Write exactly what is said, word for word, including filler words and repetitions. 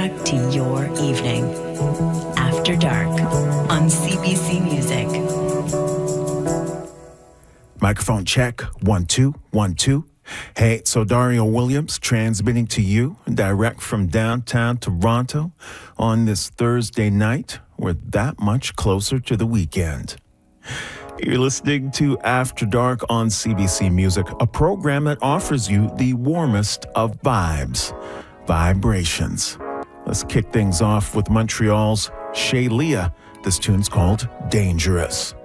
soundtrack to your evening. After Dark on C B C Music. Microphone check, one, two, one, two. Hey, so Dario Williams transmitting to you direct from downtown Toronto on this Thursday night. We're that much closer to the weekend. You're listening to After Dark on C B C Music, a program that offers you the warmest of vibes, vibrations. Let's kick things off with Montreal's Shay Leah. This tune's called Dangerous.